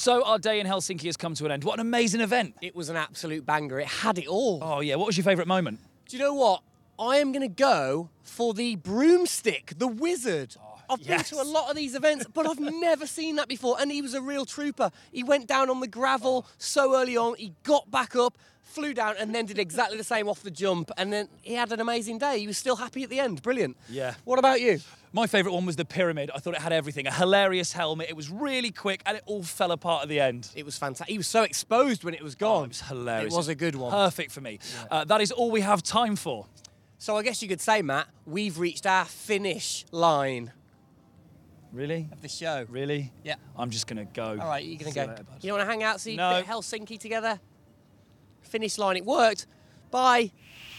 So our day in Helsinki has come to an end. What an amazing event. It was an absolute banger. It had it all. Oh, yeah. What was your favourite moment? Do you know what? I am going to go for the broomstick, the wizard. I've been to a lot of these events, but I've never seen that before. And he was a real trooper. He went down on the gravel so early on. He got back up, flew down, and then did exactly the same off the jump. And then he had an amazing day. He was still happy at the end. Brilliant. Yeah. What about you? My favourite one was the pyramid. I thought it had everything. A hilarious helmet. It was really quick, and it all fell apart at the end. It was fantastic. He was so exposed when it was gone. It was hilarious. It was a good one. Perfect for me. That is all we have time for. So I guess you could say, Matt, we've reached our finish line Really? of the show. Really? Yeah. I'm just going to go. All right, you're going to See you go. later, bud. You don't want to hang out, see No. Helsinki together? Finish line, it worked. Bye.